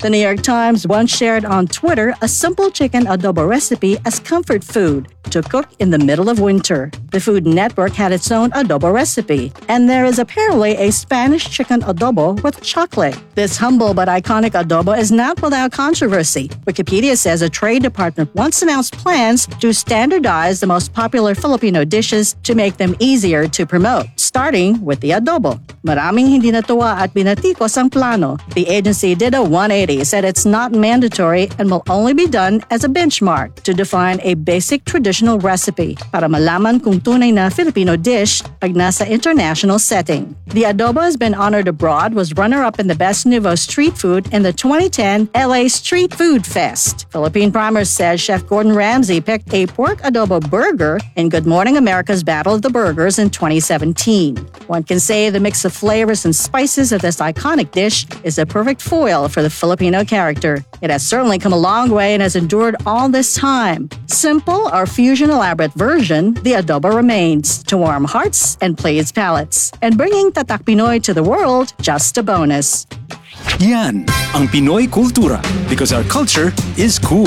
The New York Times once shared on Twitter a simple chicken adobo recipe as comfort food to cook in the middle of winter. The Food Network had its own adobo recipe, and there is apparently a Spanish chicken adobo with chocolate. This humble but iconic adobo is not without controversy. Wikipedia says a trade department once announced plans to standardize the most popular Filipino dishes to make them easier to promote, starting with the adobo. Maraming hindi natuwa at binatikos ang plano. The agency did a 180, said it's not mandatory and will only be done as a benchmark to define a basic traditional recipe para malaman kung tunay na Filipino dish pag nasa international setting. The adobo has been honored abroad, was runner-up in the Best Nouveau Street Food in the 2010 LA Street Food Fest. Philippine Primer says Chef Gordon Ramsay picked a pork adobo burger in Good Morning America's Battle of the Burgers in 2017. One can say the mix of flavors and spices of this iconic dish is a perfect foil for the Filipino character. It has certainly come a long way and has endured all this time. Simple or fusion elaborate version, the adobo remains to warm hearts and please palates. And bringing Tatak Pinoy to the world, just a bonus. Yan ang Pinoy Kultura because our culture is cool.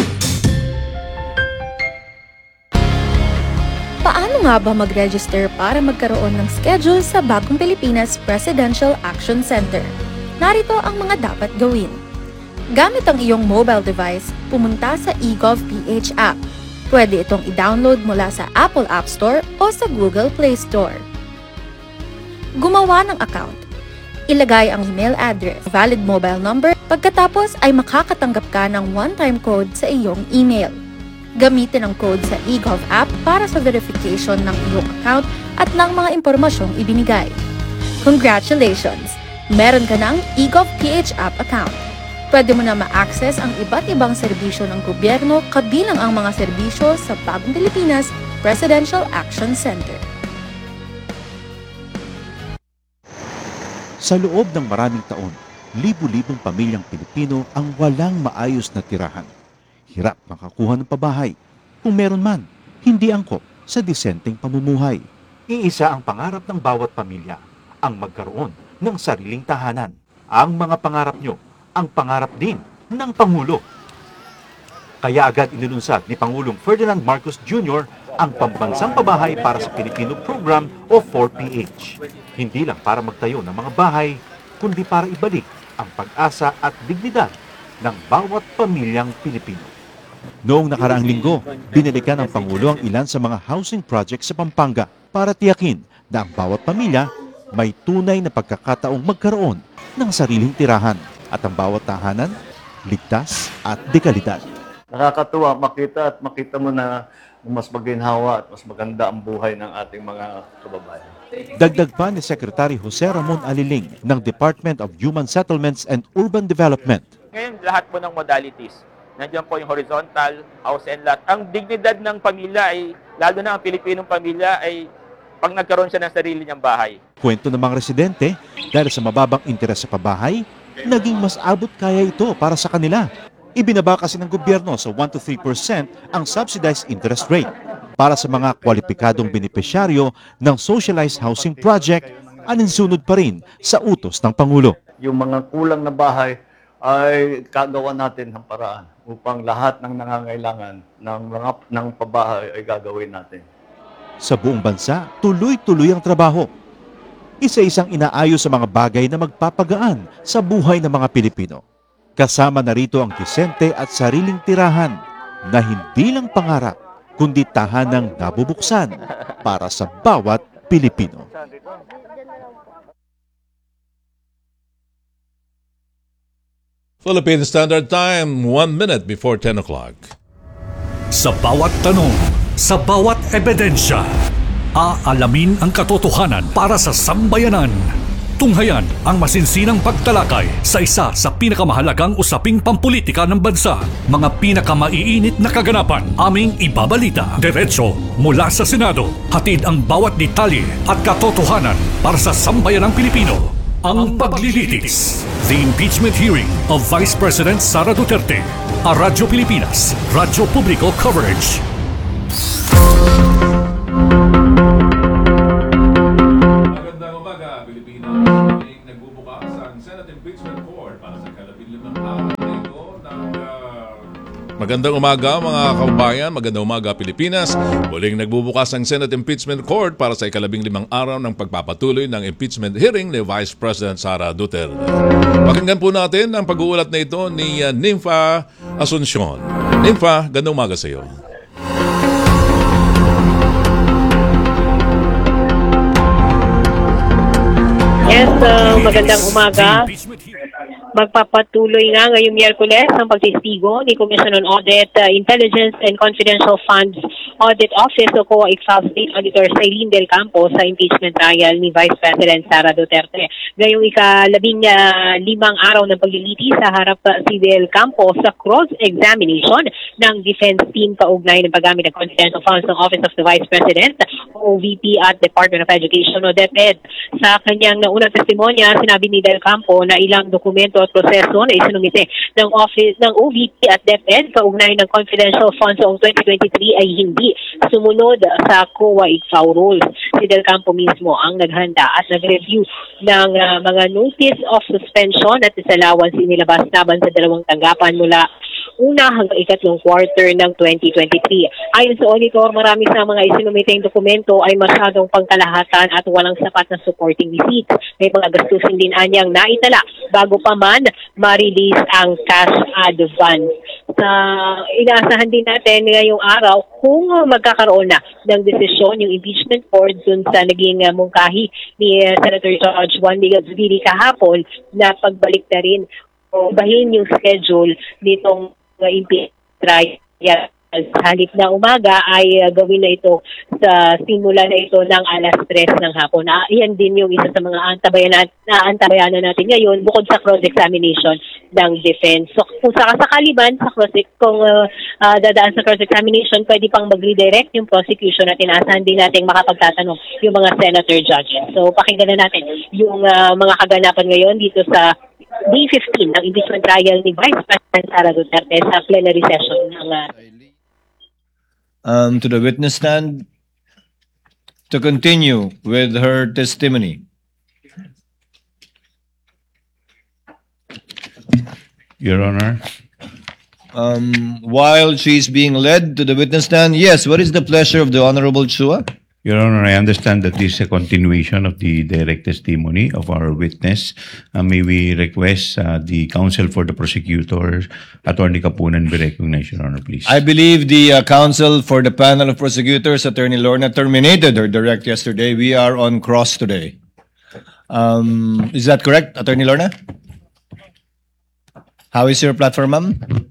Paano nga ba mag-register para magkaroon ng schedule sa Bagong Pilipinas Presidential Action Center? Narito ang mga dapat gawin. Gamit ang iyong mobile device, pumunta sa eGovPH app. Pwede itong i-download mula sa Apple App Store o sa Google Play Store. Gumawa ng account. Ilagay ang email address, valid mobile number, pagkatapos ay makakatanggap ka ng one-time code sa iyong email. Gamitin ang code sa eGov app para sa verification ng iyong account at ng mga impormasyong ibinigay. Congratulations! Meron ka ng eGovPH app account. Pwede mo na ma-access ang iba't ibang serbisyo ng gobyerno kabilang ang mga serbisyo sa Bagong Pilipinas Presidential Action Center. Sa loob ng maraming taon, libu-libong pamilyang Pilipino ang walang maayos na tirahan. Hirap makakuha ng pabahay. Kung meron man, hindi angkop sa disenteng pamumuhay. Iisa ang pangarap ng bawat pamilya, ang magkaroon ng sariling tahanan. Ang mga pangarap nyo, ang pangarap din ng Pangulo. Kaya agad inilunsad ni Pangulong Ferdinand Marcos Jr. ang Pambansang Pabahay para sa Pilipino Program o 4PH. Hindi lang para magtayo ng mga bahay, kundi para ibalik ang pag-asa at dignidad ng bawat pamilyang Pilipino. Noong nakaraang linggo, binalikan ng Pangulo ang ilan sa mga housing projects sa Pampanga para tiyakin na ang bawat pamilya may tunay na pagkakataong magkaroon ng sariling tirahan at ang bawat tahanan ligtas at dekalidad. Nakakatuwa makita mo na mas maginhawa at mas maganda ang buhay ng ating mga kababayan. Dagdag pa ni Secretary Jose Ramon Aliling ng Department of Human Settlements and Urban Development. Ngayon, lahat po ng modalities. Nandiyan po yung horizontal, house and lot. Ang dignidad ng pamilya ay, lalo na ang Pilipinong pamilya, ay pag nagkaroon siya ng sarili niyang bahay. Kwento ng mga residente, dahil sa mababang interes sa pabahay, naging mas abot kaya ito para sa kanila. Ibinaba kasi ng gobyerno sa 1 to 3% ang subsidized interest rate. Para sa mga kwalipikadong benepisyaryo ng socialized housing project, aninsunod pa rin sa utos ng Pangulo. Yung mga kulang na bahay ay kagawa natin ng paraan upang lahat ng nangangailangan ng pabahay ay gagawin natin. Sa buong bansa, tuloy-tuloy ang trabaho. Isa-isang inaayos sa mga bagay na magpapagaan sa buhay ng mga Pilipino. Kasama na rito ang disente at sariling tirahan na hindi lang pangarap, kundi tahanang nabubuksan para sa bawat Pilipino. Philippine Standard Time, 1 minute before 10 o'clock. Sa bawat tanong, sa bawat ebidensya, aalamin ang katotohanan para sa sambayanan. Tunghayan ang masinsinang pagtalakay sa isa sa pinakamahalagang usaping pampulitika ng bansa. Mga pinakamaiinit na kaganapan, aming ibabalita. Diretso mula sa Senado, hatid ang bawat detalye at katotohanan para sa sambayanang Pilipino. Ang paglilitis. The impeachment hearing of Vice President Sara Duterte. A Radyo Pilipinas, Radyo Publiko Coverage. Magandang umaga, Pilipino. Nagbubukas ang Senate Impeachment Court para sa kalapit 5 araw na ito Magandang umaga mga kababayan, magandang umaga Pilipinas. Muling nagbubukas ang Senate Impeachment Court para sa ika-15 araw ng pagpapatuloy ng impeachment hearing ni Vice President Sara Duterte. Pakinggan po natin ang pag-uulat na ito ni Nympha Asuncion. Nympha, gandang umaga sa iyo. Yes, magandang umaga. Magpapatuloy nga ngayong Miyerkules ang pagtestigo ni Commission on Audit, Intelligence and Confidential Funds Audit Office o COA Ixal State Auditor Sailin Del Campo sa impeachment trial ni Vice President Sara Duterte. Ngayong ika-15 araw ng pagliliti sa harap si Del Campo sa cross-examination ng defense team kaugnay ng paggamit ng confidential funds ng Office of the Vice President, OVP at Department of Education o DepEd. Sa kanyang naunang testimonya, sinabi ni Del Campo na ilang dokumento at proseso na isinumite ng Office ng OVP at DepEd kaugnay ng confidential funds noong 2023 ay hindi sumunod sa COA Ixal rules. Si Del Campo mismo ang naghanda at nag-review ng mga notice of suspension at disallowance inilabas laban sa dalawang tanggapan mula una hanggang ikatlong quarter ng 2023. Ayon sa auditor, marami sa mga isinumiteng dokumento ay masyadong pangkalahatan at walang sapat na supporting receipts. May mga gastusin din anyang naitala bago pa man ma-release ang cash advance. Inaasahan din natin ngayong araw kung magkakaroon na ng desisyon yung impeachment court dun sa naging mungkahi ni Senator George Juan Miguel Zubiri kahapon na pagbalik na rin o bahin yung schedule nitong impeachment trial. Sa halip na umaga ay gawin na ito sa simula na ito ng alas 3 ng hapon. Iyan din yung isa sa mga antabayanan natin ngayon bukod sa cross-examination ng defense. So kung sakasakali man kung dadaan sa cross-examination, pwede pang mag-redirect yung prosecution at inaasahan din natin makapagtatanong yung mga senator judges. So pakinggan na natin yung mga kaganapan ngayon dito sa Day 15 ng impeachment trial ni Vice President Sara Duterte sa plenary session ng to the witness stand to continue with her testimony. Your Honor. While she's being led to the witness stand, yes, what is the pleasure of the Honorable Chua? Your Honor, I understand that this is a continuation of the direct testimony of our witness. May we request the counsel for the prosecutor, Attorney Kapunan, be recognized, Your Honor, please. I believe the counsel for the panel of prosecutors, Attorney Lorna, terminated her direct yesterday. We are on cross today. Is that correct, Attorney Lorna? How is your platform, ma'am?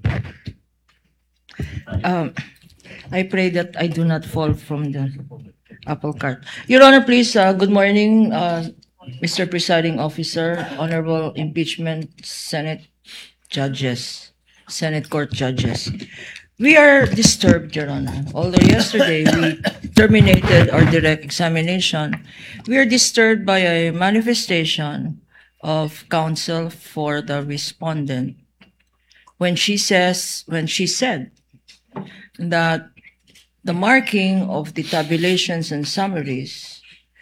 I pray that I do not fall from the apple cart. Your Honor, please, good morning, Mr. Presiding Officer, Honorable Impeachment Senate Judges, Senate Court Judges. We are disturbed, Your Honor. Although yesterday we terminated our direct examination, we are disturbed by a manifestation of counsel for the respondent when she said that the marking of the tabulations and summaries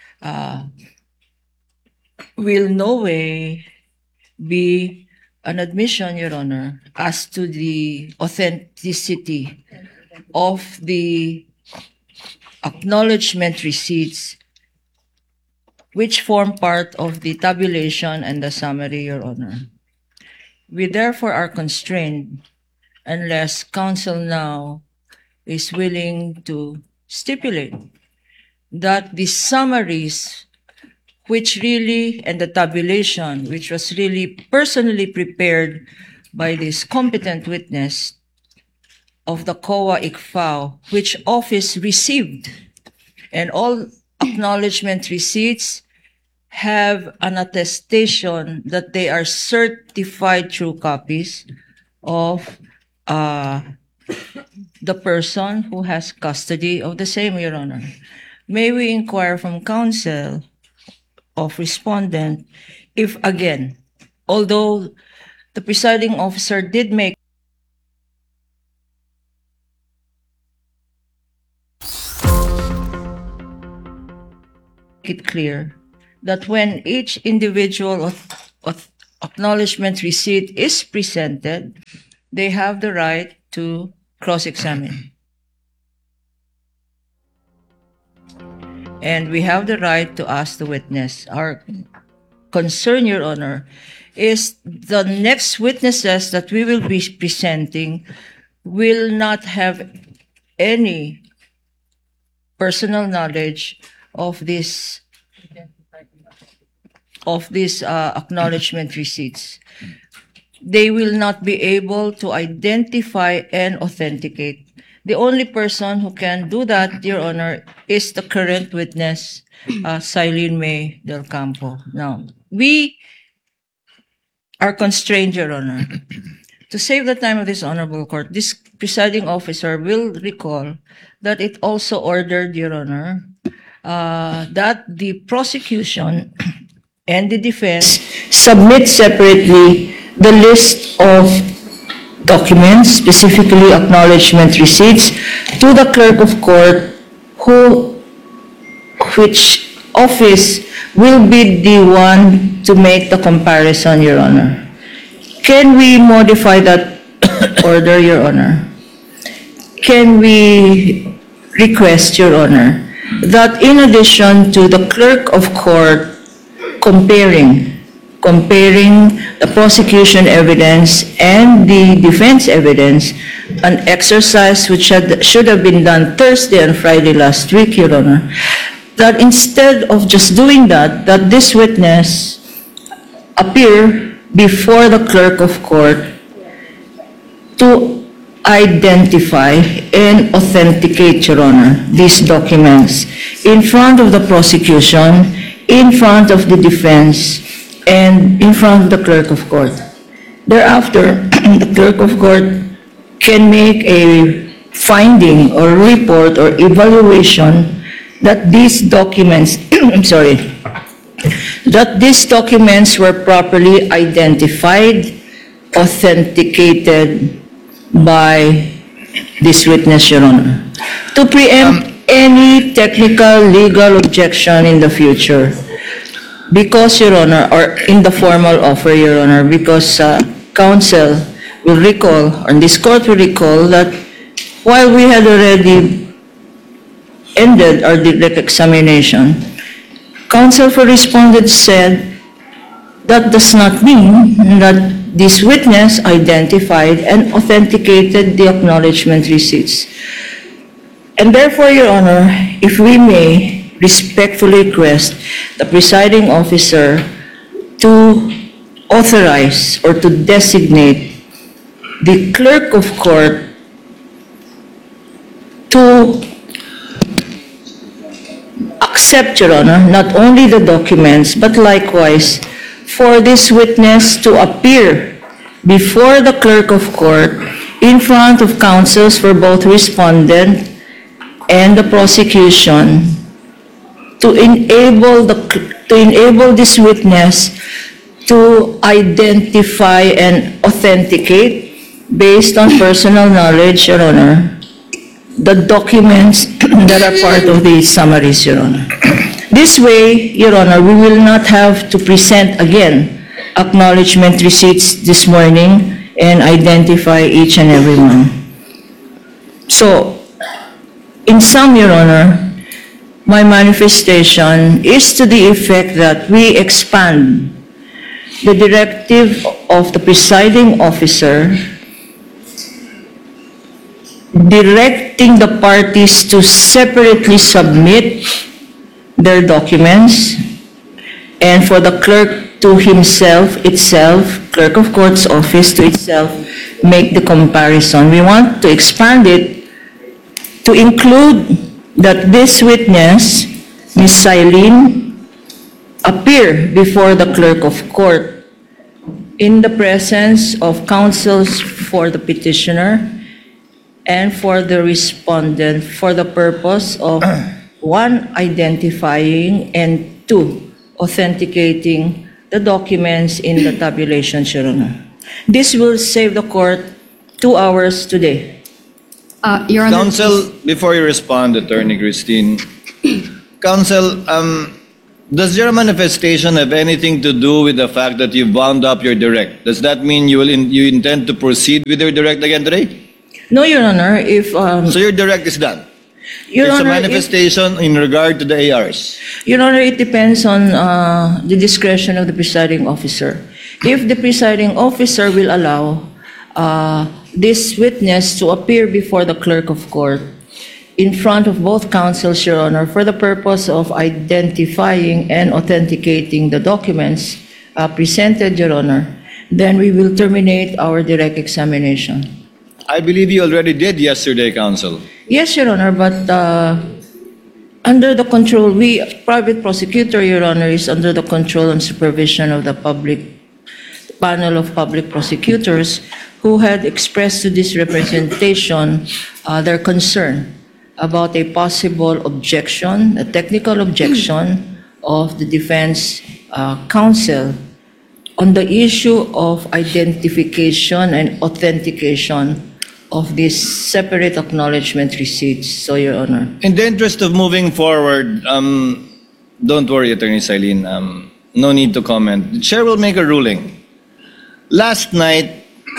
will no way be an admission, Your Honor, as to the authenticity of the acknowledgement receipts which form part of the tabulation and the summary, Your Honor. We therefore are constrained unless counsel now is willing to stipulate that the summaries which really, and the tabulation, which was really personally prepared by this competent witness of the COA ICFAO, which office received, and all acknowledgement receipts have an attestation that they are certified true copies of the person who has custody of the same, Your Honor. May we inquire from counsel of respondent if, again, although the presiding officer did make it clear that when each individual acknowledgement receipt is presented, they have the right to cross-examine. And we have the right to ask the witness. Our concern, Your Honor, is the next witnesses that we will be presenting will not have any personal knowledge of this acknowledgement receipts. They will not be able to identify and authenticate. The only person who can do that, Your Honor, is the current witness, Silene May Del Campo. Now, we are constrained, Your Honor. To save the time of this honorable court, this presiding officer will recall that it also ordered, Your Honor, that the prosecution and the defense submit separately the list of documents, specifically acknowledgement receipts, to the clerk of court, which office will be the one to make the comparison, Your Honor. Can we modify that order, Your Honor? Can we request, Your Honor, that in addition to the clerk of court comparing the prosecution evidence and the defense evidence, an exercise which should have been done Thursday and Friday last week, Your Honor, that instead of just doing that, that this witness appear before the clerk of court to identify and authenticate, Your Honor, these documents in front of the prosecution, in front of the defense, and in front of the clerk of court. Thereafter, the clerk of court can make a finding or report or evaluation that these documents, that these documents were properly identified, authenticated by this witness, Your Honor. To preempt any technical legal objection in the future, because, Your Honor, or in the formal offer, Your Honor, because counsel will recall, or this court will recall, that while we had already ended our direct examination, counsel for respondent said that does not mean that this witness identified and authenticated the acknowledgement receipts. And therefore, Your Honor, if we may respectfully request the presiding officer to authorize or to designate the clerk of court to accept, Your Honor, not only the documents, but likewise for this witness to appear before the clerk of court in front of counsels for both respondent and the prosecution to enable this witness to identify and authenticate, based on personal knowledge, Your Honor, the documents that are part of the summaries, Your Honor. This way, Your Honor, we will not have to present again acknowledgement receipts this morning and identify each and every one. So, in sum, Your Honor, my manifestation is to the effect that we expand the directive of the presiding officer directing the parties to separately submit their documents, and for the clerk to itself, clerk of court's office to itself, make the comparison. We want to expand it to include that this witness, Ms. Silene, appear before the clerk of court in the presence of counsels for the petitioner and for the respondent for the purpose of, one, identifying, and two, authenticating the documents in the tabulation, Your Honor. This will save the court 2 hours today. Your Honor, Counsel, before you respond, Attorney Christine, Counsel, does your manifestation have anything to do with the fact that you wound up your direct? Does that mean you intend to proceed with your direct again today? No, Your Honor, if... So your direct is done? Your it's Honor, a manifestation in regard to the ARs? Your Honor, it depends on the discretion of the presiding officer. If the presiding officer will allow this witness to appear before the clerk of court in front of both counsels, Your Honor, for the purpose of identifying and authenticating the documents presented, Your Honor, then we will terminate our direct examination. I believe you already did yesterday, counsel. Yes, Your Honor, but under the control, private prosecutor, Your Honor, is under the control and supervision of the panel of public prosecutors who had expressed to this representation their concern about a possible objection, a technical objection of the defense counsel on the issue of identification and authentication of these separate acknowledgement receipts. So, Your Honor. In the interest of moving forward, don't worry, Attorney Silene. No need to comment. The chair will make a ruling. Last night,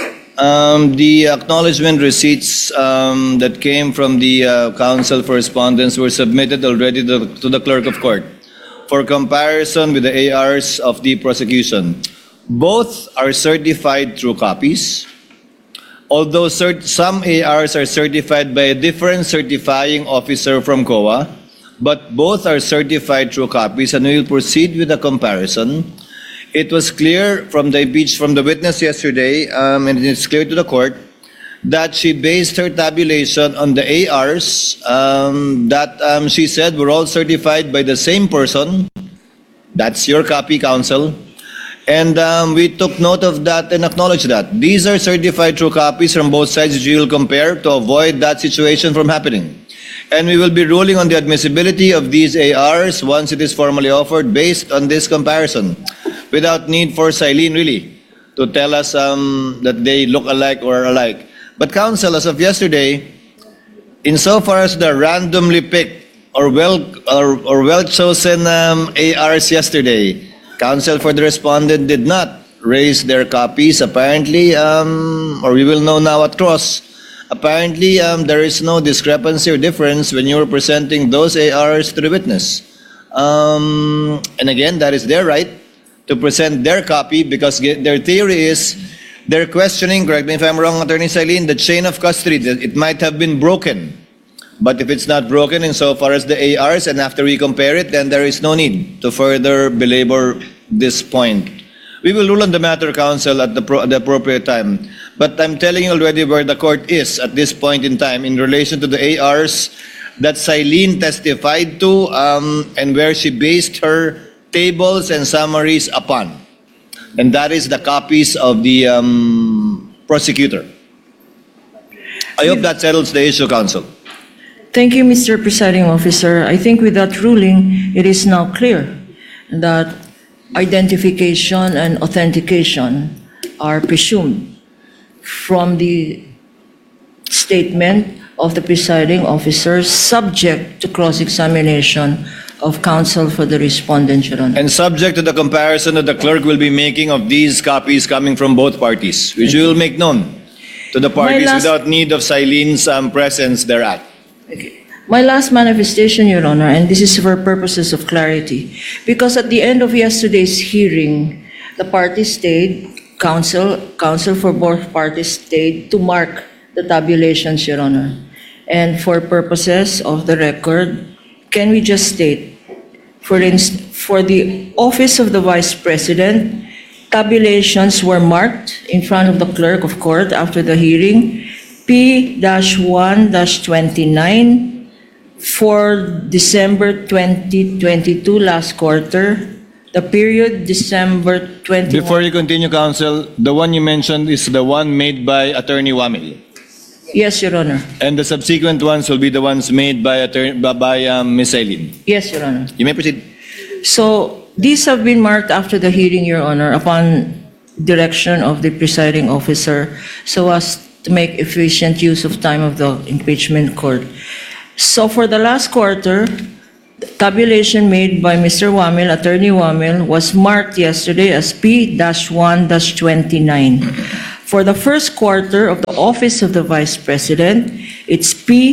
the acknowledgement receipts that came from the counsel for respondents were submitted already to the clerk of court for comparison with the ARs of the prosecution. Both are certified through copies. Although some ARs are certified by a different certifying officer from COA, but both are certified through copies, and we will proceed with a comparison. It was clear from the witness yesterday, and it's clear to the court, that she based her tabulation on the ARs that she said were all certified by the same person. That's your copy, counsel. And we took note of that and acknowledged that. These are certified through copies from both sides which we will compare to avoid that situation from happening. And we will be ruling on the admissibility of these ARs once it is formally offered based on this comparison, without need for Silene really to tell us that they look alike or alike. But counsel, as of yesterday, insofar as the randomly picked or well chosen ARs yesterday, counsel for the respondent did not raise their copies. Apparently, or we will know now at cross, apparently there is no discrepancy or difference when you are presenting those ARs to the witness. And again, that is their right to present their copy because their theory is they're questioning, correct me if I'm wrong, Attorney Silene, the chain of custody. It might have been broken. But if it's not broken insofar as the ARs, and after we compare it, then there is no need to further belabor this point. We will rule on the matter, counsel, at the appropriate time. But I'm telling you already where the court is at this point in time in relation to the ARs that Silene testified to and where she based her tables and summaries upon. And that is the copies of the prosecutor. I hope that settles the issue, counsel. Thank you, Mr. Presiding Officer. I think with that ruling, it is now clear that identification and authentication are presumed from the statement of the presiding officer subject to cross-examination of counsel for the respondent, Your Honor. And subject to the comparison that the clerk will be making of these copies coming from both parties, which we will make known to the parties without need of Silene's presence thereat. Okay. My last manifestation, Your Honor, and this is for purposes of clarity, because at the end of yesterday's hearing, the parties stayed, counsel for both parties stayed to mark the tabulations, Your Honor. And for purposes of the record, can we just state, for the office of the Vice President, tabulations were marked in front of the clerk of court after the hearing, P-1-29 for December 2022 last quarter, the period December 21. Before you continue, counsel, the one you mentioned is the one made by Attorney Wamil. Yes, Your Honor. And the subsequent ones will be the ones made by Ms. Silene. Yes, Your Honor. You may proceed. So these have been marked after the hearing, Your Honor, upon direction of the presiding officer, so as to make efficient use of time of the impeachment court. So for the last quarter, the tabulation made by Mr. Wamil, Attorney Wamil, was marked yesterday as P-1-29. For the first quarter of the Office of the Vice President, it's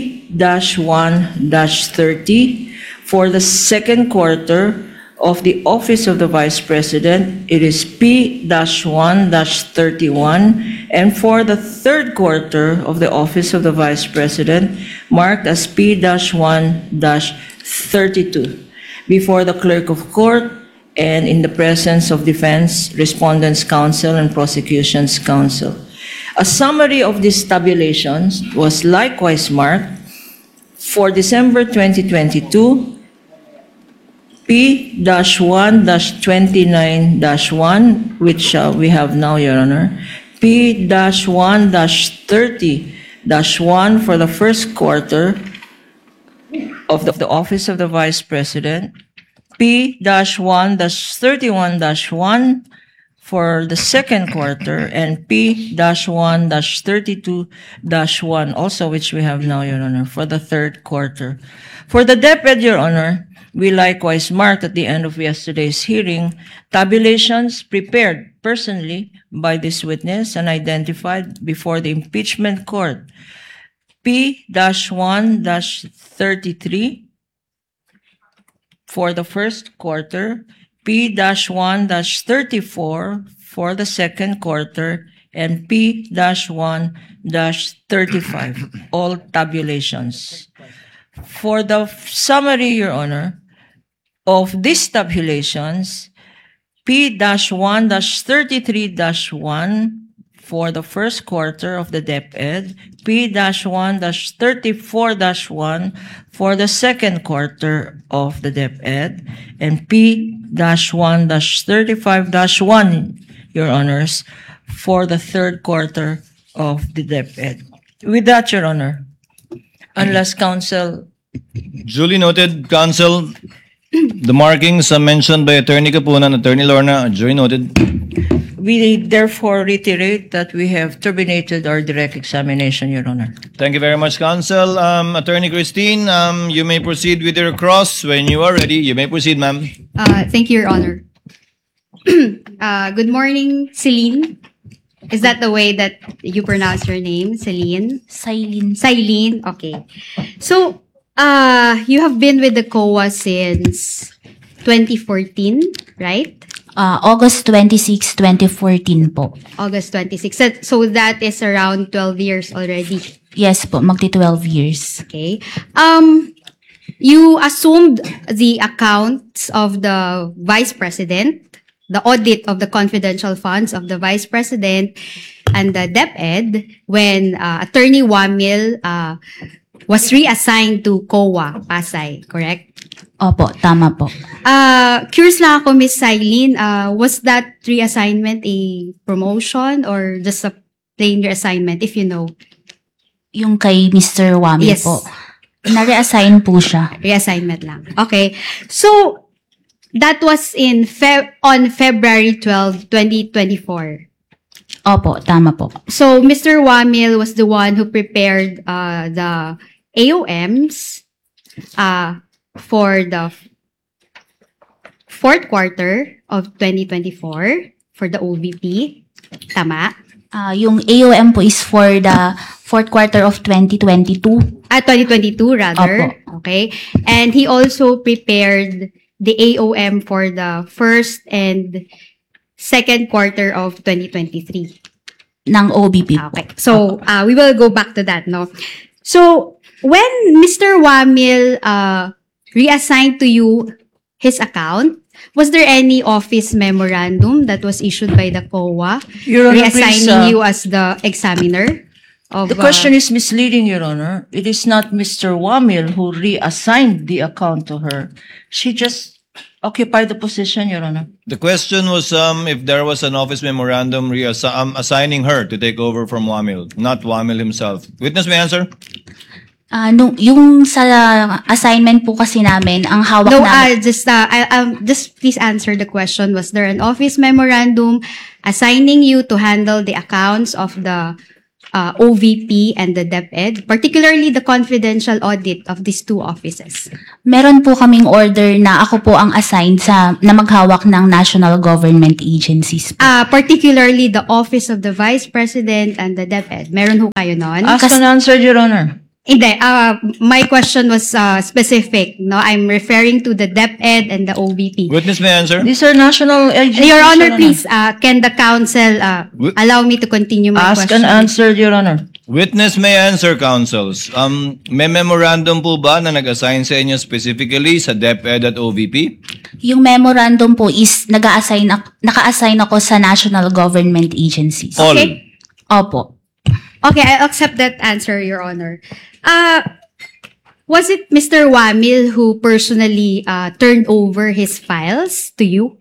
P-1-30. For the second quarter of the Office of the Vice President, it is P-1-31. And for the third quarter of the Office of the Vice President, marked as P-1-32. Before the Clerk of Court and in the presence of Defense, Respondents' Counsel, and Prosecution's Counsel. A summary of these tabulations was likewise marked for December 2022, P-1-29-1, which we have now, Your Honor, P-1-30-1 for the first quarter of the Office of the Vice President, P-1-31-1 for the second quarter, and P-1-32-1 also, which we have now, Your Honor, for the third quarter. For the DepEd, Your Honor, we likewise marked at the end of yesterday's hearing tabulations prepared personally by this witness and identified before the impeachment court. P-1-33 for the first quarter, P-1-34 for the second quarter, and P-1-35, all tabulations. For the summary, Your Honor, of these tabulations, P-1-33-1 for the first quarter of the DepEd, P-1-34-1 for the second quarter of the DepEd, and P-1-35-1, Your Honors, for the third quarter of the DepEd. With that, Your Honor, unless counsel... Duly noted, counsel. The markings mentioned by Attorney Kapunan, Attorney Lorna, duly noted. We therefore reiterate that we have terminated our direct examination, Your Honor. Thank you very much, counsel. Attorney Christine, you may proceed with your cross when you are ready. You may proceed, ma'am. Thank you, Your Honor. Good morning, Celine. Is that the way that you pronounce your name, Celine? Silene. Silene, okay. So, you have been with the COA since 2014, right? August 26, 2014 po. August 26. So that is around 12 years already. Yes po, magti 12 years. Okay. You assumed the accounts of the Vice President, the audit of the confidential funds of the Vice President and the DepEd when Attorney Wamil was reassigned to COA, Pasay, correct? Opo, tama po. Curious lang ako, Miss Silene, was that reassignment a promotion or just a plain reassignment, if you know? Yung kay Mr. Wamil Yes. po. Na-reassign po siya. Reassignment lang. Okay. So, that was on February 12, 2024. Opo, tama po. So, Mr. Wamil was the one who prepared the AOMs for the fourth quarter of 2024 for the OVP. Tama? Yung AOM po is for the fourth quarter of 2022. 2022 rather. Opo. Okay. And he also prepared the AOM for the first and second quarter of 2023. Ng OBP po. Okay. So, we will go back to that, no? So, when Mr. Wamil reassigned to you his account, was there any office memorandum that was issued by the COA Your Honor, reassigning please, you as the examiner? The question is misleading, Your Honor. It is not Mr. Wamil who reassigned the account to her. She just occupied the position, Your Honor. The question was if there was an office memorandum assigning her to take over from Wamil, not Wamil himself. Witness may answer. Yung sa assignment po kasi namin, ang hawak namin... just please answer the question. Was there an office memorandum assigning you to handle the accounts of the OVP and the DepEd, particularly the confidential audit of these two offices? Meron po kaming order na ako po ang assigned na maghawak ng national government agencies po. Particularly the Office of the Vice President and the DepEd. Meron ho kayo nun? Asked and answered, Your Honor. Hindi, my question was specific. No, I'm referring to the DepEd and the OVP. Witness may answer. These are national agencies. Your Honor, please, can the counsel allow me to continue my Ask question? and answered, Your Honor. Witness may answer, counsels. May memorandum po ba na nag-assign sa inyo specifically sa DepEd at OVP? Yung memorandum po is naka-assign ako sa national government agencies. All. Okay. Opo. Okay, I accept that answer, Your Honor. Was it Mr. Wamil who personally turned over his files to you?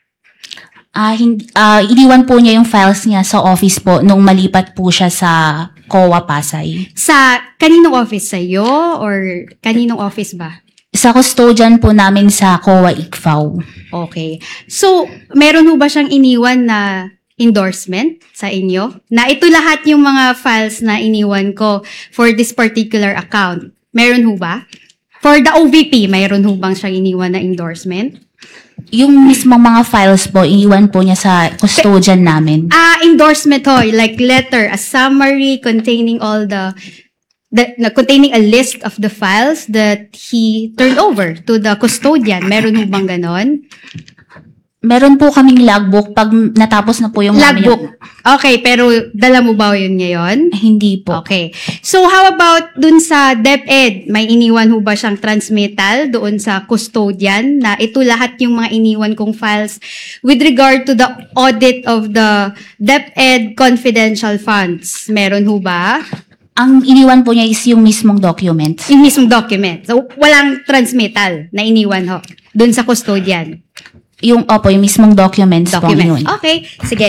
Iniwan po niya yung files niya sa office po nung malipat po siya sa COA Pasay. Sa kaninong office? Sa iyo or kaninong office ba? Sa custodian po namin sa COA ICFAO. Okay. So, meron ho ba siyang iniwan na endorsement sa inyo? Na ito lahat yung mga files na iniwan ko for this particular account. Meron ho ba? For the OVP, mayroon ho bang siyang iniwan na endorsement? Yung mismong mga files po, iniwan po niya sa custodian namin. Endorsement ho, like letter, a summary containing all containing a list of the files that he turned over to the custodian. Meron ho bang ganon? Meron po kaming logbook pag natapos na po yung logbook. Okay, pero dala mo ba yun ngayon? Hindi po. Okay. So how about dun sa DepEd? May iniwan ho ba siyang transmittal doon sa custodian na ito lahat yung mga iniwan kong files with regard to the audit of the DepEd confidential funds? Meron ho ba? Ang iniwan po niya is yung mismong document. Yung mismong document. So walang transmittal na iniwan ho doon sa custodian. Yung mismong documents po yun. Okay, sige.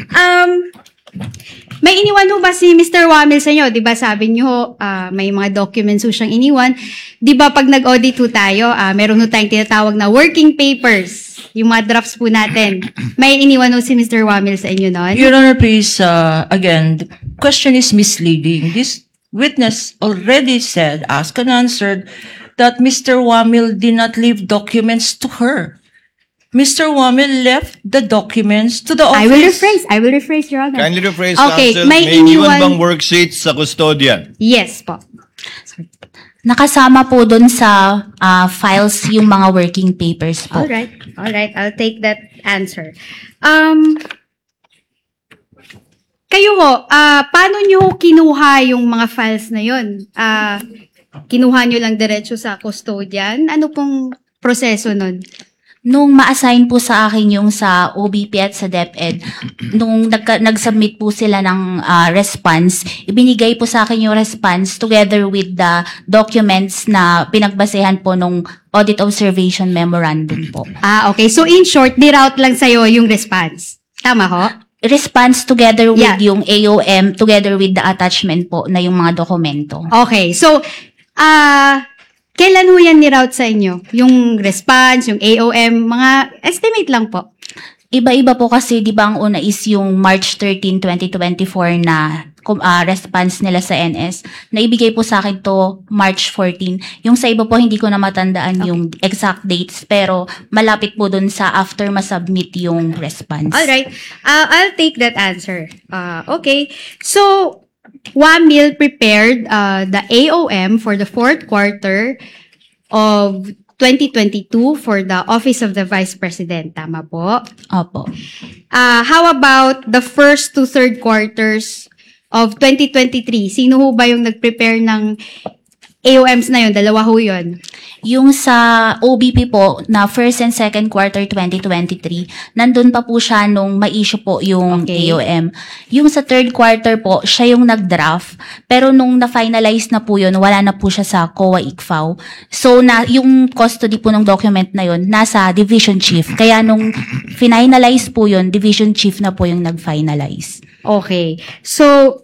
May iniwan ho ba si Mr. Wamil sa inyo? Di ba sabi niyo may mga documents ho siyang iniwan. Di ba pag nag-audit ho tayo, meron ho tayong tinatawag na working papers. Yung mga drafts po natin. May iniwan ho si Mr. Wamil sa inyo nun? Your Honor, please, again, the question is misleading. This witness already said, asked and answered, that Mr. Wamil did not leave documents to her. Mr. Wamil left the documents to the office. I will rephrase, Your Honor. Kindly rephrase, Okay, counsel. may May iniwan iniwan- bang worksheets sa custodian? Yes po. Nakasama po dun sa files yung mga working papers po. Alright. I'll take that answer. Kayo ho, paano nyo kinuha yung mga files na yun? Kinuha nyo lang diretso sa custodian? Ano pong proseso nun? Nung ma-assign po sa akin yung sa OBP at sa DepEd, nung nag-submit po sila ng response, ibinigay po sa akin yung response together with the documents na pinagbasehan po nung audit observation memorandum po. Okay. So in short, niroute lang sa'yo yung response. Tama ho? Response together with yung AOM, together with the attachment po na yung mga dokumento. Okay. So, kailan ho yan niroute sa inyo? Yung response, yung AOM, mga estimate lang po. Iba-iba po kasi, di ba ang una is yung March 13, 2024 na response nila sa NS. Naibigay po sa akin to March 14. Yung sa iba po, hindi ko na matandaan yung exact dates, pero malapit po dun sa after masubmit yung response. Alright. I'll take that answer. Okay. So, Wamil prepared the AOM for the fourth quarter of 2022 for the Office of the Vice President. Tama po? Opo. How about the first to third quarters of 2023? Sino ho ba yung nag-prepare ng AOMs na yun? Dalawa ho yun. Yung sa OBP po, na first and second quarter 2023, nandun pa po siya nung ma-issue po yung AOM. Yung sa third quarter po, siya yung nag-draft. Pero nung na-finalize na po yun, wala na po siya sa COA ICFAO. So, yung custody po ng document na yun, nasa division chief. Kaya nung finalize po yun, division chief na po yung nag-finalize. Okay. So,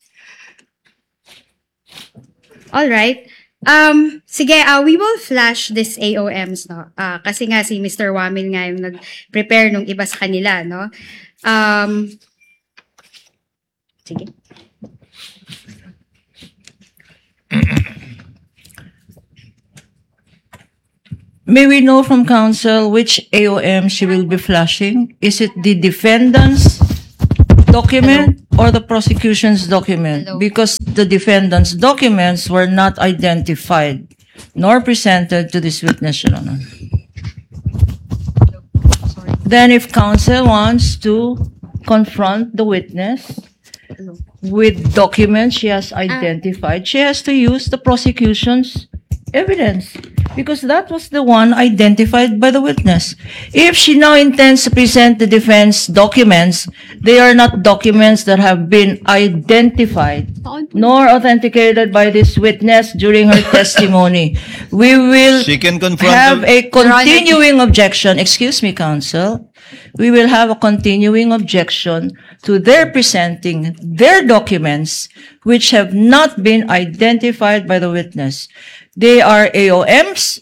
alright. Sige, we will flash this AOMs, no? Kasi nga si Mr. Wamil nga yung nag-prepare nung iba sa kanila, no? Sige. May we know from counsel which AOM she will be flashing? Is it the defendant's document or the prosecution's document? Because the defendant's documents were not identified nor presented to this witness, Your Honor. Then if counsel wants to confront the witness with documents she has identified, she has to use the prosecution's evidence, because that was the one identified by the witness. If she now intends to present the defense documents, they are not documents that have been identified nor authenticated by this witness during her testimony. We will She can confront have them. a continuing objection. Excuse me, counsel. We will have a continuing objection to their presenting their documents which have not been identified by the witness. They are AOMs.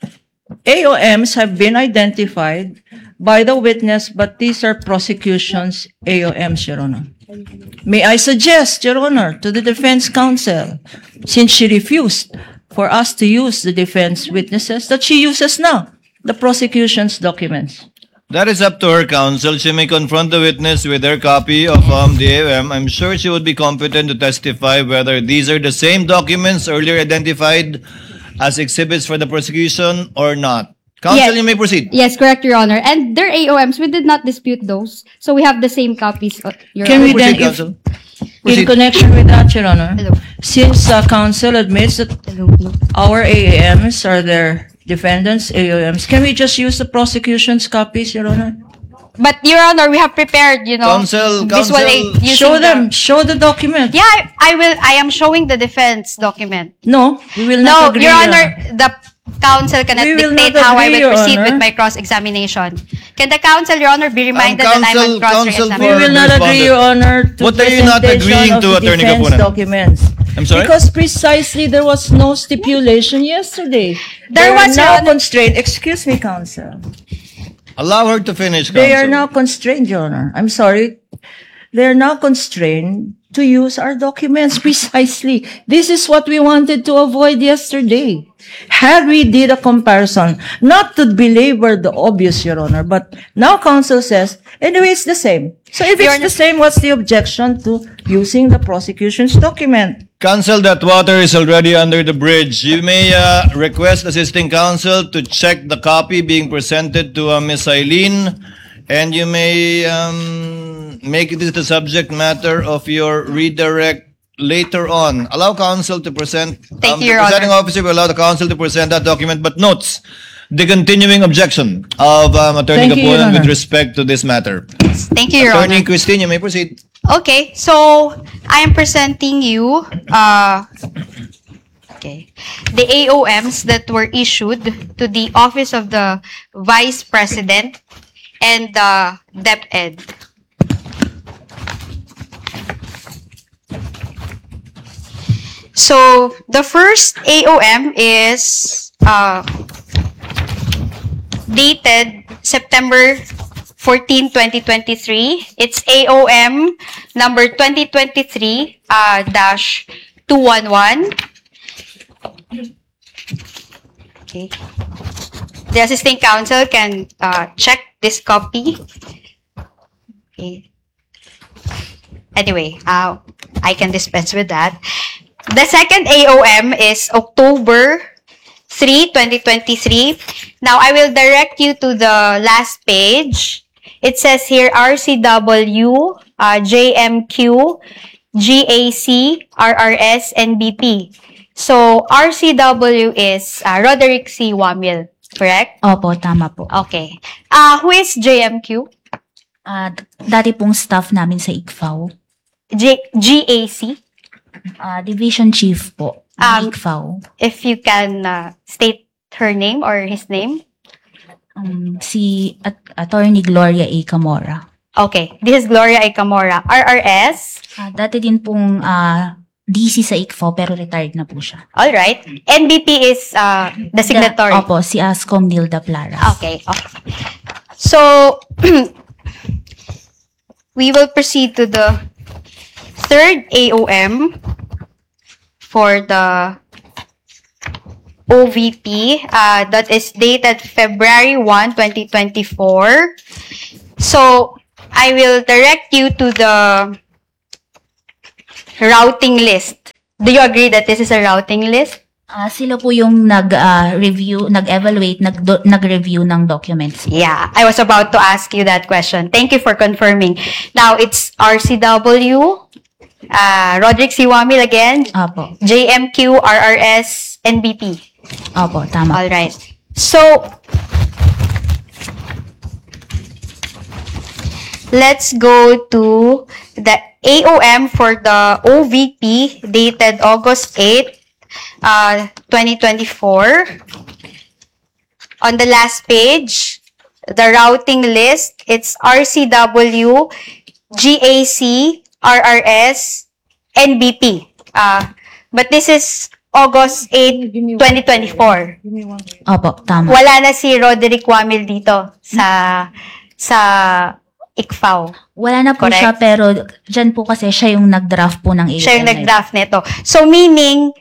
AOMs have been identified by the witness, but these are prosecution's AOMs, Your Honor. May I suggest, Your Honor, to the defense counsel, since she refused for us to use the defense witnesses, that she uses now the prosecution's documents. That is up to her, counsel. She may confront the witness with her copy of the AOM. I'm sure she would be competent to testify whether these are the same documents earlier identified as exhibits for the prosecution or not. Counsel, Yes. you may proceed. Yes, correct, Your Honor. And their AOMs, we did not dispute those. So we have the same copies, Your Can Honor. we then, Proceed, if, counsel. in Proceed. connection with that, Your Honor, Hello. since counsel admits that our AAMs are their defendants' AOMs, can we just use the prosecution's copies, Your Honor? But, Your Honor, we have prepared, Counsel, visual aid counsel. using Show the- them, show the document. Yeah, I am showing the defense document. No, we will No, not agree, Your Honor, the counsel cannot We will dictate not how I agree, will Your proceed Honor. with my cross-examination. Can the counsel, Your Honor, be reminded that I'm counsel- on cross-examination? We will not agree, Your Honor, to What are you not presentation agreeing of to, the Attorney defense Kapunan? documents. I'm sorry? Because precisely there was no stipulation yesterday. There They was, are Your now Honor. constrained. Excuse me, counsel. Allow her to finish, counsel. They are now constrained, Your Honor. I'm sorry. They're now constrained to use our documents precisely. This is what we wanted to avoid yesterday. Had we did a comparison, not to belabor the obvious, Your Honor, but now counsel says, anyway, it's the same. So if Your it's the same, what's the objection to using the prosecution's document? Counsel, that water is already under the bridge. You may request assisting counsel to check the copy being presented to Ms. Eileen, and you may make this the subject matter of your redirect later on. Allow counsel to present. Thank you, the Your presiding Honor. officer will allow the counsel to present that document, but notes the continuing objection of Attorney Thank you, Your Kapunan with Honor. respect to this matter. Thank you, Your Attorney Honor. Christine, you may proceed. Okay, so I am presenting you the AOMs that were issued to the Office of the Vice President and the DepEd. So the first AOM is dated September 14, 2023. It's AOM number 2023-211. Okay. The assisting counsel can check this copy. Okay. Anyway, I can dispense with that. The second AOM is October 3, 2023. Now, I will direct you to the last page. It says here RCW, JMQ, GAC, RRS, and BP. So, RCW is Roderick C. Wamil, correct? Opo, tama po. Okay. Who is JMQ? Dati pong staff namin sa ICFAO. GAC? Division Chief po. ICFAO. If you can state her name or his name. Si Attorney Gloria A. Camora. Okay. This is Gloria A. Camora. RRS? Dati din pong DC sa ICFAO pero retired na po siya. Alright. NBP is the signatory. Opo, si Ascom Nilda Plaras. Okay. So, we will proceed to the third AOM for the OVP that is dated February 1, 2024. So, I will direct you to the routing list. Do you agree that this is a routing list? Sila po yung nag-review, nag-evaluate, nag-review ng documents. Yeah, I was about to ask you that question. Thank you for confirming. Now, it's RCW, Roderick C. Wamil again, Opo. JMQ, RRS, NBP. Opo, tama. All right. So, let's go to the AOM for the OVP dated August 8, 2024. On the last page, the routing list, it's RCW, GAC, RRS, NBP. But this is August 8, 2024. Opo, tama. Wala na si Roderick Wamil dito sa ICFAO. Wala na po Correct? siya, pero dyan po kasi siya yung nag-draft po ng AOM. Siya yung nag-draft nito. So, meaning,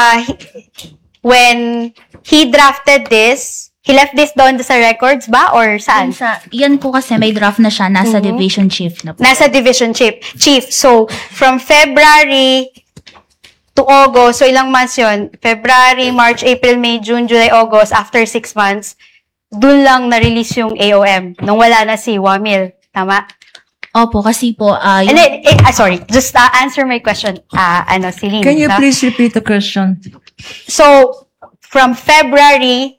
when he drafted this, he left this doon sa records ba? Or saan? Yan po kasi may draft na siya, nasa division chief na po. Nasa division chief. So, from February to August, so ilang months yun? February, March, April, May, June, July, August, after 6 months, dun lang na-release yung AOM, nung wala na si Wamil. Tama? Opo, kasi po, sorry, just answer my question, Celine. Can you please repeat the question? So, from February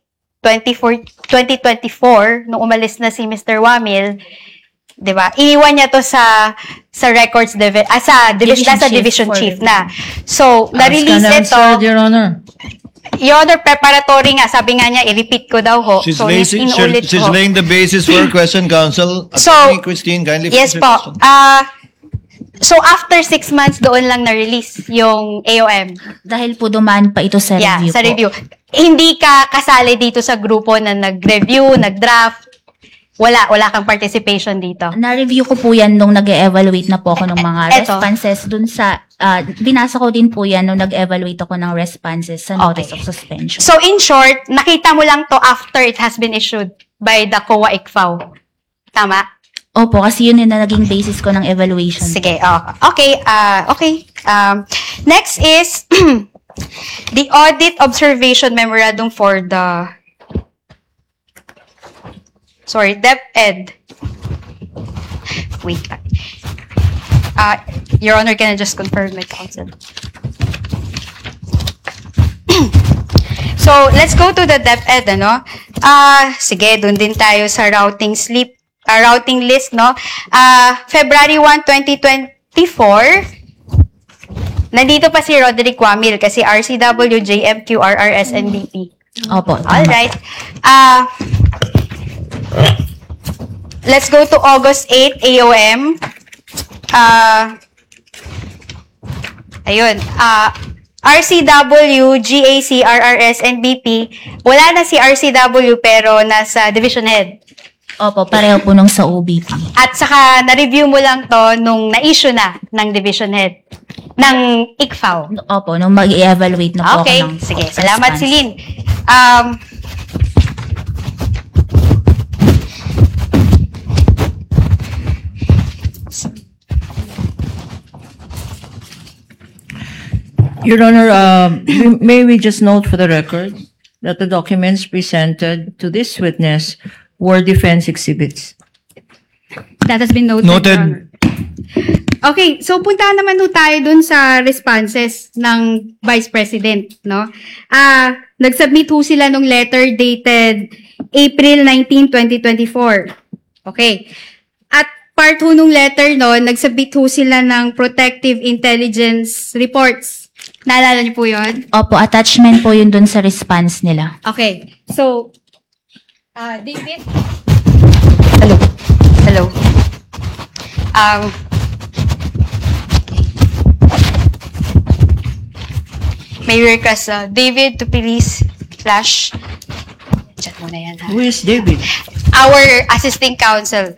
2024, nung umalis na si Mr. Wamil, di ba? Iniwan niya to sa records division chief na. So, na-release ito. Your Honor. Your Honor, preparatory nga. Sabi nga niya, i-repeat ko daw ho. She's, So, inuulit she's ko. laying the basis for her question, counsel. So, Attorney Christine, kindly yes finish your po. question. So, after 6 months, doon lang na-release yung AOM. Dahil po dumaan pa ito sa review sa po. review. Hindi ka kasali dito sa grupo na nag-review, nag-draft. Wala kang participation dito. Na-review ko po yan nung nag-evaluate na po ako ng mga responses dun sa, binasa ko din po yan nung nag-evaluate ako ng responses sa notice of suspension. So, in short, nakita mo lang to after it has been issued by the COA ICFAO. Tama? Opo, kasi yun yung naging basis ko ng evaluation. Sige, okay. Next is the audit observation memorandum for the DepEd. Wait lang. Your Honor, can I just confirm my counsel? So, let's go to the DepEd, ano? Sige, dun din tayo sa routing list, no? February 1, 2024, nandito pa si Roderick Wamil kasi RCW, JMQ, RRS, NBP. Opo. Alright. Let's go to August 8, AOM. Ayun. RCW, GAC, RRS, NBP. Wala na si RCW pero nasa division head. Opo, pareho po nung sa OBP. At saka, na-review mo lang to nung na-issue na ng division head ng ICFAO. Opo, nung mag-i-evaluate na po Okay, ako ng sige. Salamat, response. Celine. Your Honor, may we just note for the record that the documents presented to this witness were defense exhibits. That has been noted. Noted. Your Honor. Okay, so punta naman ho tayo dun sa responses ng Vice President, no? Nag-submit ho sila ng letter dated April 19, 2024. Okay. At part ho nung letter no, nag-submit ho sila ng protective intelligence reports. Naalala niyo po yun? Opo, attachment po yun dun sa response nila. Okay. So, David? Hello. May request, David to please flash. Chat mo na yan, ha? Who is David? Our assisting counsel.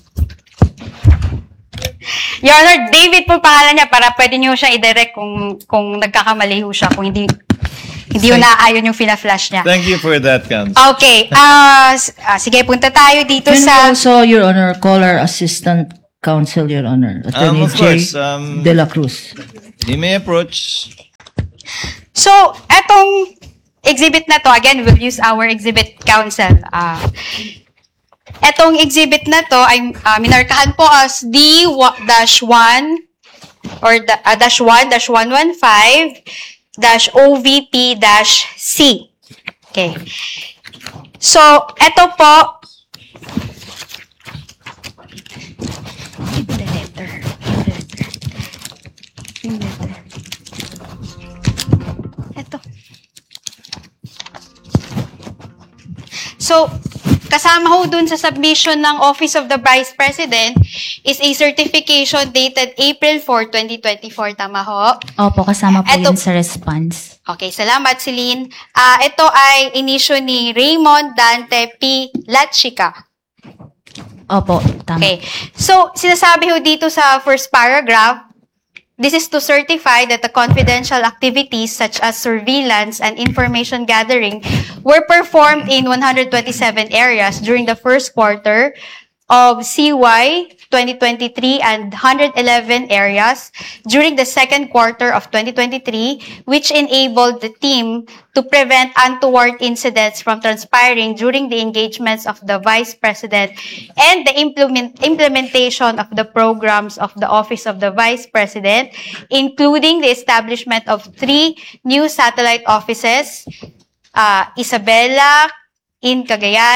Your Honor, David po pangalan niya para pwede niyo siya i-direct kung nagkakamali ho siya, kung hindi Hindi yung naaayon yung fina-flash niya. Thank you for that, Council. Okay. Sige, punta tayo dito Can sa... we also, Your Honor, call our Assistant Counsel, Your Honor, Attorney Of course. De La Cruz. He may approach. So, etong exhibit na to, again, we'll use our exhibit counsel. Etong exhibit na to ay minarkahan po as D-1 or -1-115-OVP-C. Okay. So, eto po, So, kasama ho dun sa submission ng Office of the Vice President is a certification dated April 4, 2024. Tama ho? Opo, kasama po yun sa response. Okay, salamat, Celine. Ito ay inisyo ni Raymond Dante P. Latchika. Opo, tama. Okay. So, sinasabi ho dito sa first paragraph, this is to certify that the confidential activities such as surveillance and information gathering were performed in 127 areas during the first quarter of CY 2023 and 111 areas during the second quarter of 2023, which enabled the team to prevent untoward incidents from transpiring during the engagements of the Vice President and the implementation of the programs of the Office of the Vice President, including the establishment of 3 new satellite offices, Isabela, in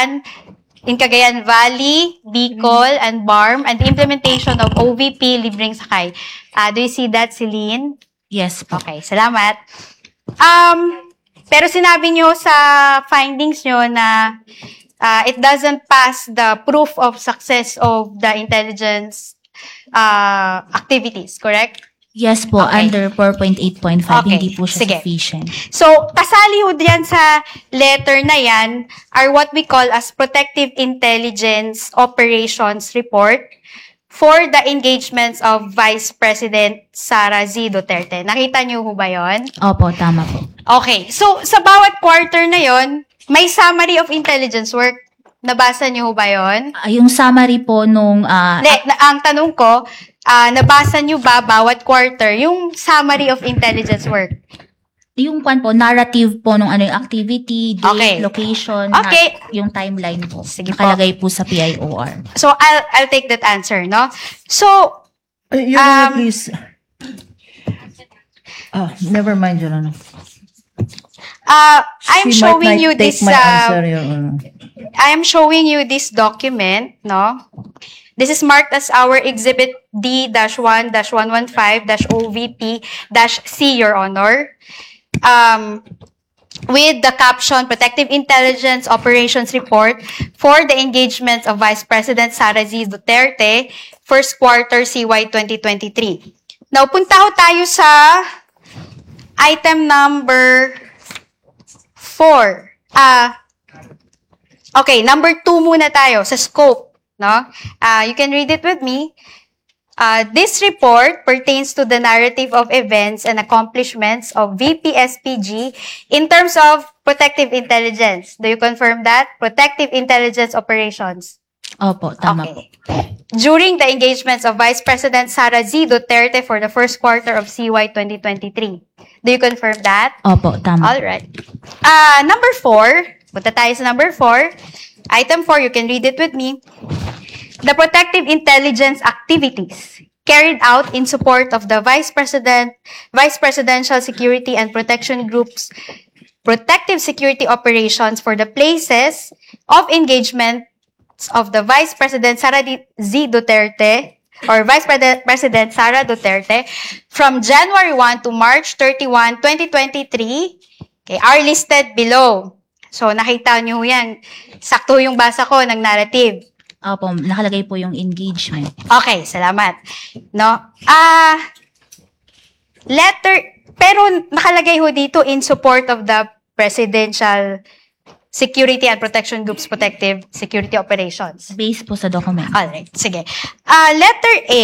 Cagayan Valley, Bicol, and BARM, and the implementation of OVP Libreng Sakay. Do you see that, Celine? Yes po. Okay, salamat. Pero sinabi nyo sa findings nyo na it doesn't pass the proof of success of the intelligence activities, correct? Yes po, Okay. under 4.8.5, Okay, hindi po siya sige. sufficient. So, kasali ho diyan sa letter na yan are what we call as Protective Intelligence Operations Report for the engagements of Vice President Sara Z. Duterte. Nakita niyo ho ba yon? Opo, tama po. Okay. So, sa bawat quarter na yon, may summary of intelligence work. Nabasa niyo ho ba yon? Yung summary po nung... Ang tanong ko, nabasa niyo ba bawat quarter yung summary of intelligence work? Yung kwan po, narrative po nung ano yung activity, date, Okay. location, Okay. yung timeline po. Sige po. Nakalagay po sa PIOR. So, I'll take that answer, no? So, Your Honor, please. Never mind, Your Honor. I'm She showing might you not take this my answer, Your Honor. I am showing you this document, no? This is marked as our Exhibit D-1-115-OVP-C, Your Honor. With the caption, Protective Intelligence Operations Report for the engagements of Vice President Sara Z. Duterte, first quarter CY 2023. Now, punta ho tayo sa item number 4. Okay, number 2 muna tayo sa scope, no? You can read it with me. This report pertains to the narrative of events and accomplishments of VPSPG in terms of protective intelligence. Do you confirm that? Protective intelligence operations. Opo, tama po. During the engagements of Vice President Sara Z. Duterte for the first quarter of CY 2023. Do you confirm that? Opo, tama. All right. Number 4. Punta tayo sa number 4. Item 4, you can read it with me. The protective intelligence activities carried out in support of the Vice Presidential Security and Protection Group's protective security operations for the places of engagement of the Vice President Sara Z. Duterte or Vice President Sara Duterte from January 1 to March 31, 2023, okay, are listed below. So, nakita nyo yan. Sakto yung basa ko ng narrative. Opo, nakalagay po yung engagement. Okay, salamat. No? Pero nakalagay ho dito in support of the Presidential Security and Protection Group's protective security operations. Based po sa document. Alright, sige. Letter A.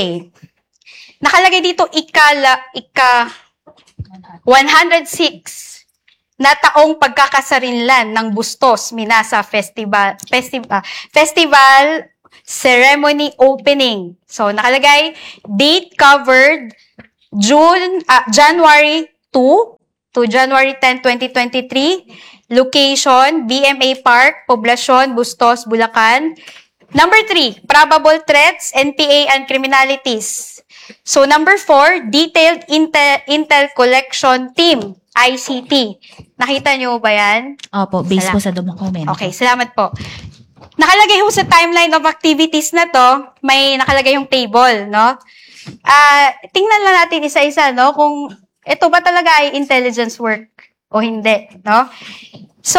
Nakalagay dito ika 106 na taong pagkakasarinlan ng Bustos Minasa Festival Ceremony Opening. So, nakalagay, date covered January 2 to January 10, 2023. Location, BMA Park, Poblacion, Bustos, Bulacan. Number 3, probable threats, NPA, and criminalities. So, number 4, detailed intel collection team, ICT. Nakita nyo ba yan? Opo, based po sa document. Okay, salamat po. Nakalagay ho sa timeline of activities na to, may nakalagay yung table, no? Tingnan lang natin isa-isa, no? Kung ito ba talaga ay intelligence work o hindi, no? So,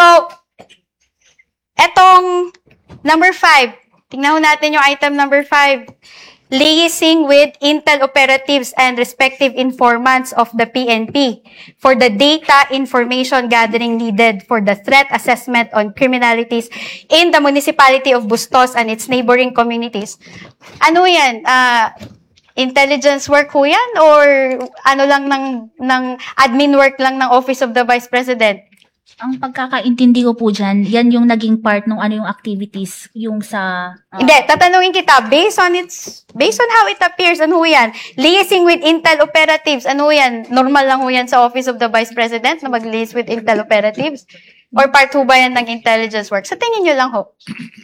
etong number 5, tingnan ho natin yung item number 5. Liaising with intel operatives and respective informants of the PNP for the data information gathering needed for the threat assessment on criminalities in the municipality of Bustos and its neighboring communities. Ano yan? Intelligence work ho yan? Or ano lang ng admin work lang ng Office of the Vice President? Ang pagkakaintindi ko po dyan, yan yung naging part ng ano yung activities, yung sa... Hindi, tatanungin kita, based on how it appears, ano yan? Liaising with intel operatives, ano yan? Normal lang ho yan sa Office of the Vice President na mag-liaise with intel operatives? Or part ho ba yan ng intelligence work? Sa tingin nyo lang ho.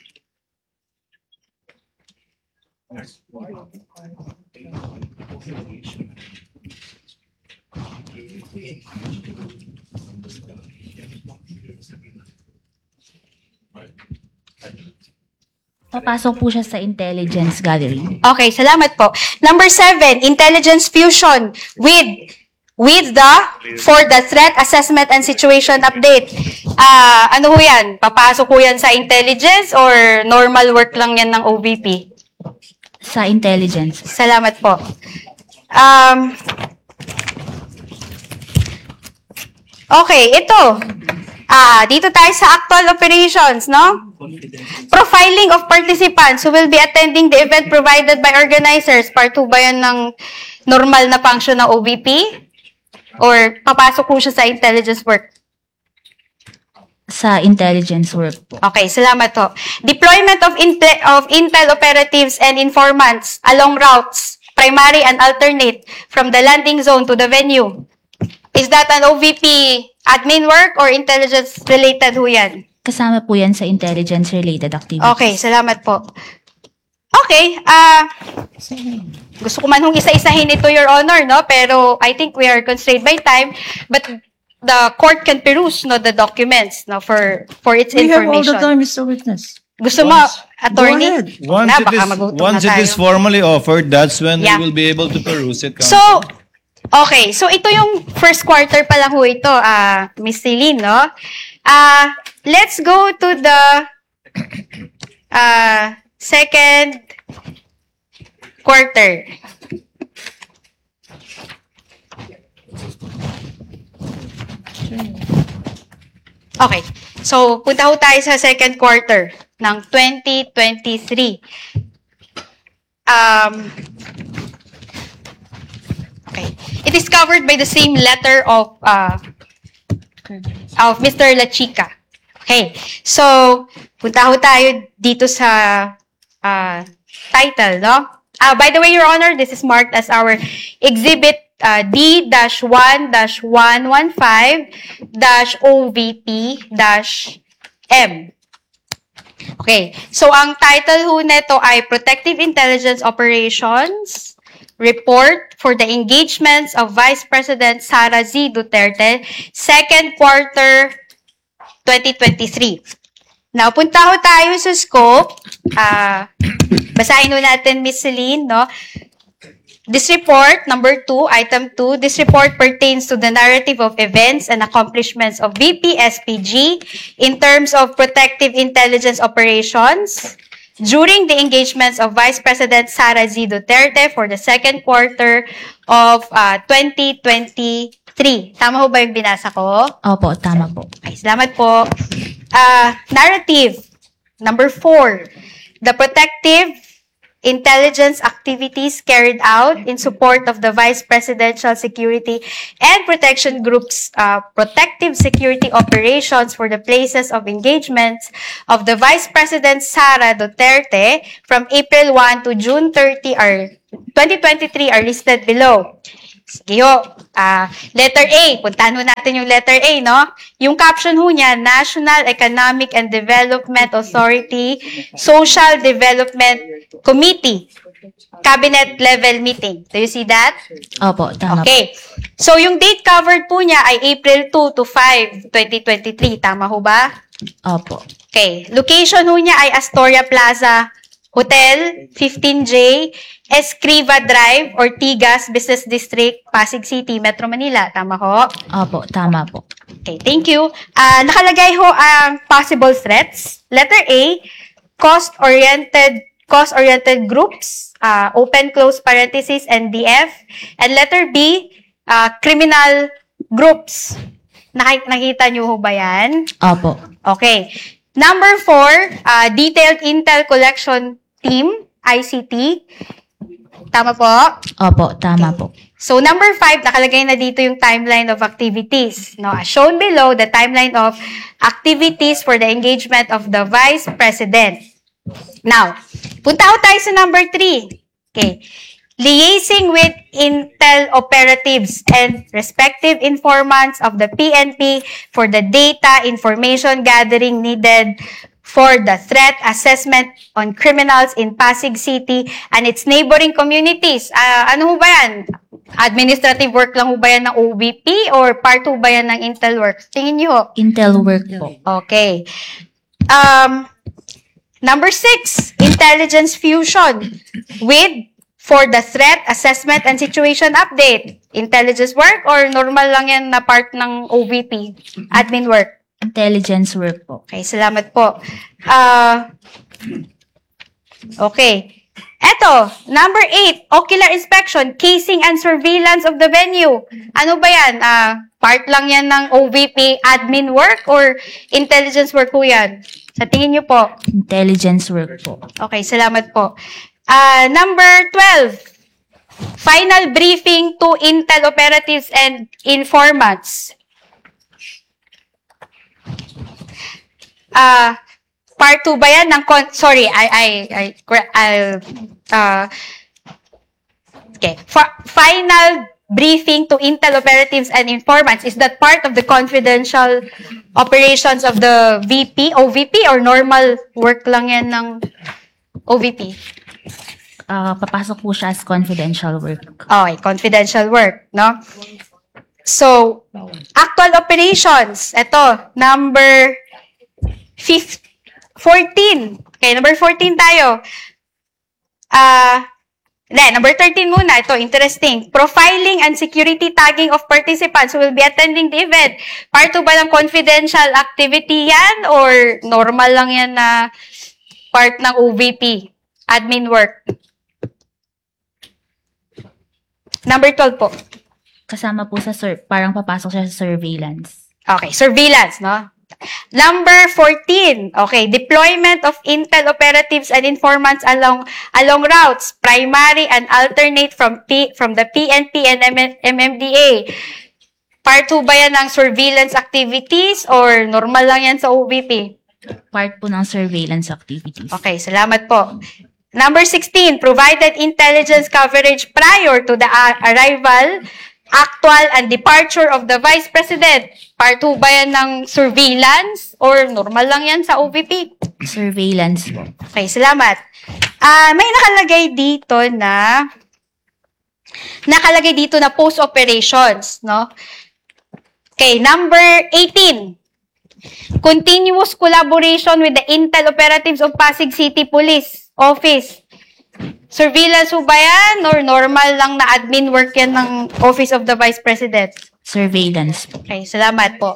Papasok po siya sa intelligence gathering. Okay, salamat po. Number 7, intelligence fusion for the threat assessment and situation update. Ano ho yan? Papasok ho yan sa intelligence or normal work lang yan ng OVP? Sa intelligence. Salamat po. Okay, ito. Dito tayo sa actual operations, no? Profiling of participants who will be attending the event provided by organizers. Part 2 ba yan ng normal na function ng OVP? Or papasok po siya sa intelligence work? Sa intelligence work po. Okay, salamat po. Deployment of intel operatives and informants along routes, primary and alternate, from the landing zone to the venue. Is that an OVP admin work or intelligence-related ho yan? Kasama po yan sa intelligence-related activities. Okay, salamat po. Okay, gusto ko man hong isa-isahin ito, Your Honor, no? Pero I think we are constrained by time. But the court can peruse, no, the documents, no, for its information. We have all the time, Mr. Witness. Gusto mo, attorney? Once it is formally offered, that's when we will be able to peruse it. So, okay. So, ito yung first quarter pa lang ho ito, Miss Celine, no? Let's go to the second quarter. Okay. So, punta ho tayo sa second quarter ng 2023. Okay. It is covered by the same letter of Mr. Lachica. Okay. So, punta ho tayo dito sa title, no? By the way, Your Honor, this is marked as our Exhibit D-1-115-OVP-M. Okay. So, ang title ho nito ay Protective Intelligence Operations Report for the Engagements of Vice President Sara Z. Duterte, second quarter 2023. Now, punta ho tayo sa scope. Basahin ho natin, Miss Celine, no? This report, number 2, item 2, this report pertains to the narrative of events and accomplishments of VP-SPG in terms of protective intelligence operations during the engagements of Vice President Sara Z. Duterte for the second quarter of 2023. Tama ho ba yung binasa ko? Opo, tama po. Okay, salamat po. Narrative, number 4, the protective intelligence activities carried out in support of the Vice Presidential Security and Protection Group's protective security operations for the places of engagements of the Vice President Sara Duterte from April 1 to June 30 or 2023 are listed below. Sige ho. Letter A. Puntahan ho natin yung letter A, no? Yung caption ho niya, National Economic and Development Authority Social Development Committee. Cabinet level meeting. Do you see that? Opo, tama. Okay. So, yung date covered po niya ay April 2 to 5, 2023. Tama ho ba? Opo. Okay. Location ho niya ay Astoria Plaza Hotel, 15J, Escriva Drive, Ortigas Business District, Pasig City, Metro Manila. Tama ho? Opo, tama po. Okay, thank you. Nakalagay ho ang possible threats. Letter A, cost-oriented groups, open close parenthesis, NDF. And letter B, criminal groups. Nakita niyo ho ba yan? Opo. Okay. Number 4, detailed intel collection team, ICT. Tama po? Opo, tama po. So, number 5, nakalagay na dito yung timeline of activities. No, as shown below, the timeline of activities for the engagement of the Vice President. Now, punta ko tayo sa number 3. Okay. Liaising with intel operatives and respective informants of the PNP for the data information gathering needed for the threat assessment on criminals in Pasig City and its neighboring communities. Ano ho ba yan? Administrative work lang ho ba yan ng OVP or part ho ba yan ng intel work? Tingin niyo ho? Intel work po. Okay. Number 6, intelligence fusion with for the threat assessment and situation update. Intelligence work or normal lang yan na part ng OVP? Admin work? Intelligence work po. Okay, salamat po. Okay. Eto, number 8, ocular inspection, casing and surveillance of the venue. Ano ba yan? Part lang yan ng OVP admin work or intelligence work po yan? Sa tingin niyo po? Intelligence work po. Okay, salamat po. Number 12, final briefing to intel operatives and informants. Part 2 ba yan ng okay. Final briefing to intel operatives and informants, is that part of the confidential operations of the VP, OVP, or normal work lang yan ng OVP? Papasok po siya as confidential work. Okay, confidential work, no? So, actual operations. Ito, number 14. Okay, number 14 tayo. Number 13 muna. Ito, interesting. Profiling and security tagging of participants who will be attending the event. Part 2 ba ng confidential activity yan? Or normal lang yan na part ng OVP? Admin work. Number 12 po. Kasama po sa parang papasok siya sa surveillance. Okay, surveillance, no? Number 14. Okay, deployment of intel operatives and informants along routes, primary and alternate from the PNP and MMDA. Part 2 ba yan ng surveillance activities or normal lang yan sa OVP? Part po ng surveillance activities. Okay, salamat po. Number 16, provided intelligence coverage prior to the arrival, actual, and departure of the Vice President. Part 2 ba yan ng surveillance or normal lang yan sa OVP? Surveillance po. Okay, salamat. May nakalagay dito na post operations, no? Okay, number 18. Continuous collaboration with the intel operatives of Pasig City Police Office. Surveillance ho ba yan or normal lang na admin work yan ng Office of the Vice President? Surveillance. Okay, salamat po.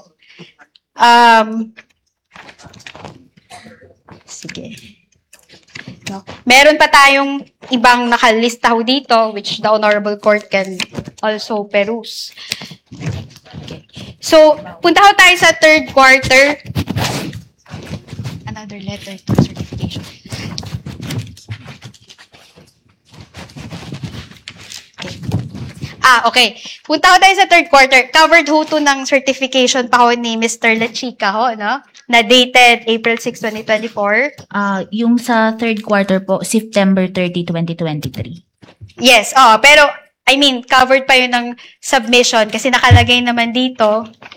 Sige. No. Meron pa tayong ibang nakalista ho dito which the Honorable Court can also peruse. Okay. So, punta ho tayo sa third quarter. Another letter to certification. Okay. Punta ko tayo sa third quarter. Covered ho to ng certification pa ho ni Mr. Lachica ho, no? Na dated April 6, 2024. Yung sa third quarter po, September 30, 2023. Yes, pero I mean, covered pa yun ng submission kasi nakalagay naman dito